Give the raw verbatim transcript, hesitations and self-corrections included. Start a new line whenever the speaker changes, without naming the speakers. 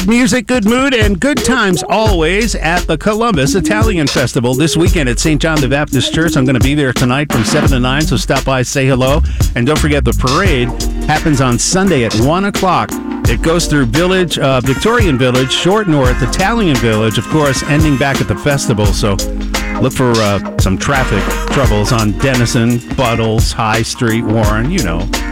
Good music, good mood, and good times always at the Columbus Italian Festival this weekend at Saint John the Baptist Church. I'm going to be there tonight from seven to nine, so stop by, say hello. And don't forget, the parade happens on Sunday at one o'clock. It goes through Village, uh, Victorian Village, Short North, Italian Village, of course, ending back at the festival. So look for uh, some traffic troubles on Denison, Buttles, High Street, Warren, you know.